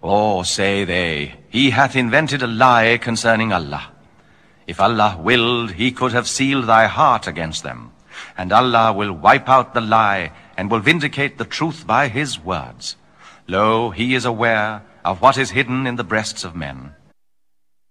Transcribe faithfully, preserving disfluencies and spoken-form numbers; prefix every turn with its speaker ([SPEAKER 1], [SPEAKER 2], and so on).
[SPEAKER 1] Or say they, he hath invented a lie concerning Allah. If Allah willed, he could have sealed thy heart against them. And Allah will wipe out the lie, and will vindicate the truth by his words. Lo, he is aware of what is hidden in the breasts of men.